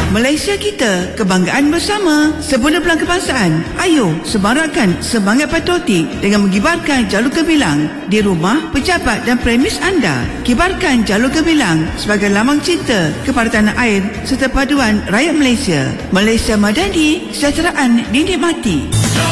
Malaysia kita, kebanggaan bersama. Sempurna Pelan Kebangsaan, ayo semarakkan semangat patriotik dengan mengibarkan jalur gemilang di rumah, pejabat dan premis anda. Kibarkan jalur gemilang sebagai lambang cinta kepada tanah air serta paduan rakyat Malaysia. Malaysia madani, kesejahteraan dinikmati.